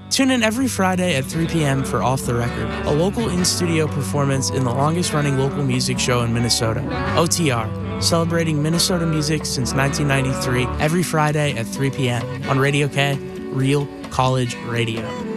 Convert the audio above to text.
Tune in every Friday at 3 p.m. for Off the Record, a local in-studio performance in the longest-running local music show in Minnesota, OTR, celebrating Minnesota music since 1993 every Friday at 3 p.m. on Radio K, Real College Radio.